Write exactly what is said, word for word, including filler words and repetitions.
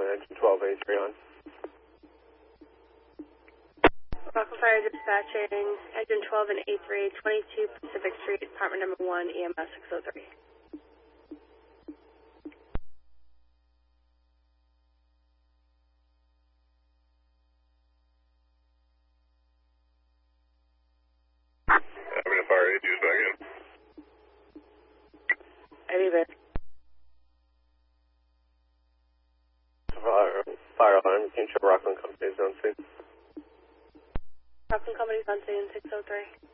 one, engine twelve eighty-three on. Rockland Fire dispatching, engine twelve and A three, twenty-two Pacific Street, apartment number one, E M S six oh three. Having a fire eight, use back in. Eddie there. Fire, fire alarm, can you show Rockland Company's on scene? Rockland Company's on scene, six oh three.